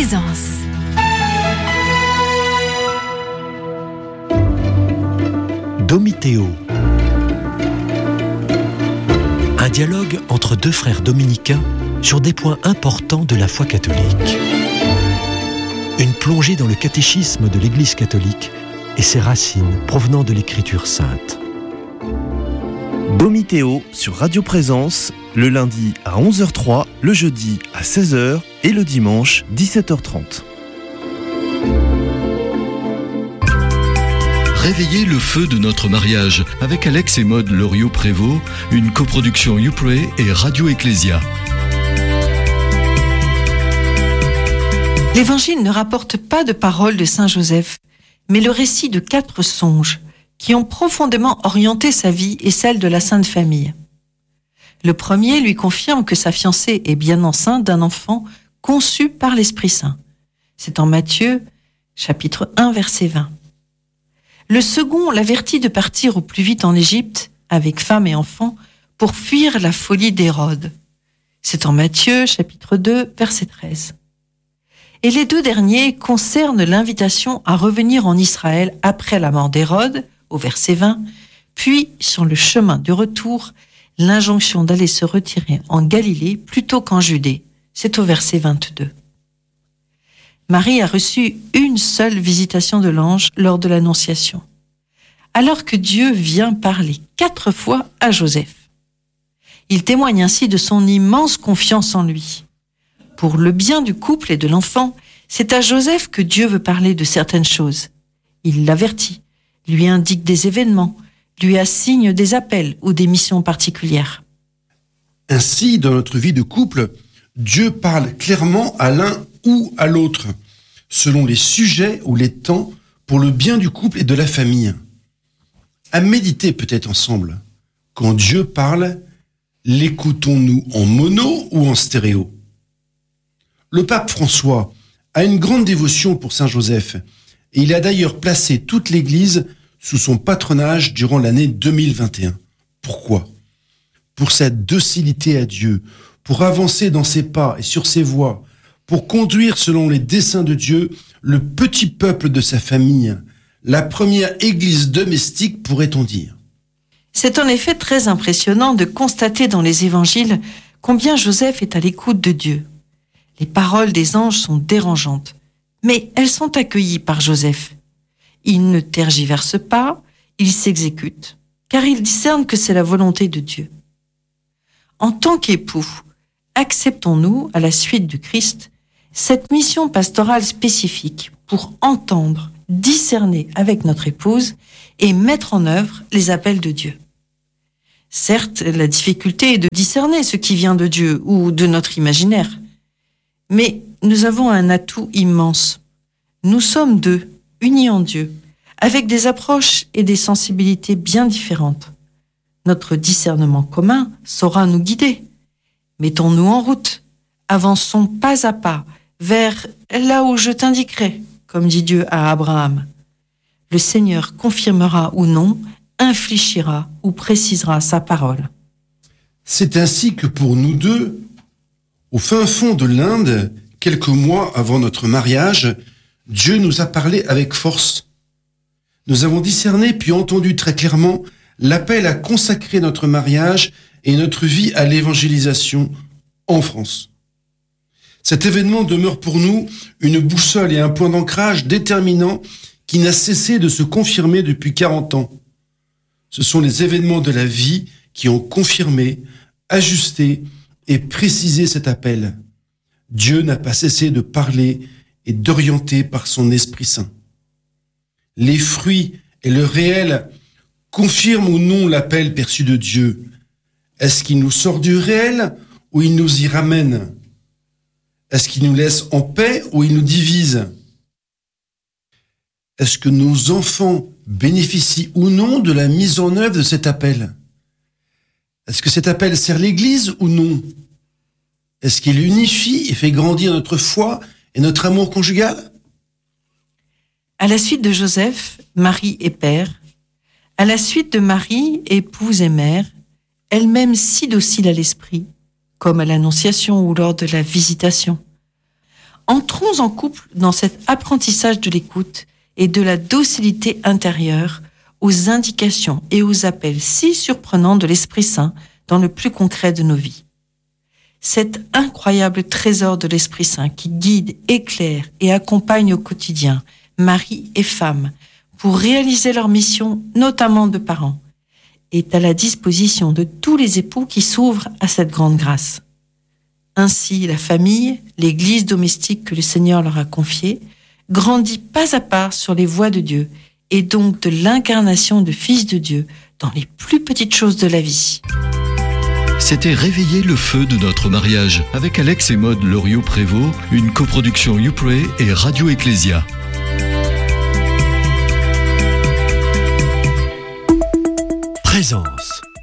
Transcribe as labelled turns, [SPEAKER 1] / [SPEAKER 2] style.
[SPEAKER 1] Présence.
[SPEAKER 2] Domitéo. Un dialogue entre deux frères dominicains sur des points importants de la foi catholique. Une plongée dans le catéchisme de l'Église catholique et ses racines provenant de l'Écriture sainte.
[SPEAKER 3] Domitéo sur Radio Présence, le lundi à 11h03, le jeudi à 16h et le dimanche 17h30.
[SPEAKER 4] Réveillez le feu de notre mariage avec Alex et Maude Loriot-Prévost, une coproduction YouPray et Radio Ecclésia.
[SPEAKER 5] L'Évangile ne rapporte pas de paroles de Saint Joseph, mais le récit de 4 songes qui ont profondément orienté sa vie et celle de la Sainte Famille. Le premier lui confirme que sa fiancée est bien enceinte d'un enfant conçu par l'Esprit Saint. C'est en Matthieu, chapitre 1, verset 20. Le second l'avertit de partir au plus vite en Égypte, avec femme et enfants, pour fuir la folie d'Hérode. C'est en Matthieu, chapitre 2, verset 13. Et les 2 derniers concernent l'invitation à revenir en Israël après la mort d'Hérode, au verset 20, puis, sur le chemin de retour, l'injonction d'aller se retirer en Galilée plutôt qu'en Judée. C'est au verset 22. Marie a reçu une seule visitation de l'ange lors de l'Annonciation, alors que Dieu vient parler 4 fois à Joseph. Il témoigne ainsi de son immense confiance en lui. Pour le bien du couple et de l'enfant, c'est à Joseph que Dieu veut parler de certaines choses. Il l'avertit, lui indique des événements, lui assigne des appels ou des missions particulières.
[SPEAKER 6] Ainsi, dans notre vie de couple, Dieu parle clairement à l'un ou à l'autre, selon les sujets ou les temps, pour le bien du couple et de la famille. À méditer peut-être ensemble. Quand Dieu parle, l'écoutons-nous en mono ou en stéréo ? Le pape François a une grande dévotion pour Saint Joseph et il a d'ailleurs placé toute l'Église sous son patronage durant l'année 2021. Pourquoi ? Pour sa docilité à Dieu, pour avancer dans ses pas et sur ses voies, pour conduire selon les desseins de Dieu le petit peuple de sa famille, la première Église domestique, pourrait-on dire.
[SPEAKER 5] C'est en effet très impressionnant de constater dans les évangiles combien Joseph est à l'écoute de Dieu. Les paroles des anges sont dérangeantes, mais elles sont accueillies par Joseph. Il ne tergiverse pas, il s'exécute, car il discerne que c'est la volonté de Dieu. En tant qu'époux, acceptons-nous, à la suite du Christ, cette mission pastorale spécifique pour entendre, discerner avec notre épouse et mettre en œuvre les appels de Dieu. Certes, la difficulté est de discerner ce qui vient de Dieu ou de notre imaginaire. Mais nous avons un atout immense. Nous sommes 2, unis en Dieu, avec des approches et des sensibilités bien différentes. Notre discernement commun saura nous guider. Mettons-nous en route. Avançons pas à pas vers là où je t'indiquerai, comme dit Dieu à Abraham. Le Seigneur confirmera ou non, infléchira ou précisera sa parole.
[SPEAKER 6] C'est ainsi que pour nous 2, au fin fond de l'Inde, quelques mois avant notre mariage, Dieu nous a parlé avec force. Nous avons discerné puis entendu très clairement l'appel à consacrer notre mariage et notre vie à l'évangélisation en France. Cet événement demeure pour nous une boussole et un point d'ancrage déterminant qui n'a cessé de se confirmer depuis 40 ans. Ce sont les événements de la vie qui ont confirmé, ajusté et précisé cet appel. Dieu n'a pas cessé de parler et d'orienter par son Esprit Saint. Les fruits et le réel confirment ou non l'appel perçu de Dieu. Est-ce qu'il nous sort du réel ou il nous y ramène ? Est-ce qu'il nous laisse en paix ou il nous divise ? Est-ce que nos enfants bénéficient ou non de la mise en œuvre de cet appel ? Est-ce que cet appel sert l'Église ou non ? Est-ce qu'il unifie et fait grandir notre foi et notre amour conjugal ?
[SPEAKER 5] À la suite de Joseph, Marie est père. À la suite de Marie, épouse et mère, elle-même si docile à l'esprit, comme à l'Annonciation ou lors de la Visitation. Entrons en couple dans cet apprentissage de l'écoute et de la docilité intérieure aux indications et aux appels si surprenants de l'Esprit Saint dans le plus concret de nos vies. Cet incroyable trésor de l'Esprit Saint qui guide, éclaire et accompagne au quotidien mari et femme pour réaliser leur mission, notamment de parents, est à la disposition de tous les époux qui s'ouvrent à cette grande grâce. Ainsi, la famille, l'église domestique que le Seigneur leur a confiée, grandit pas à pas sur les voies de Dieu et donc de l'incarnation de Fils de Dieu dans les plus petites choses de la vie.
[SPEAKER 4] C'était Réveiller le feu de notre mariage avec Alex et Maude Loriot-Prévost, une coproduction YouPray et Radio Ecclésia.
[SPEAKER 2] Présence.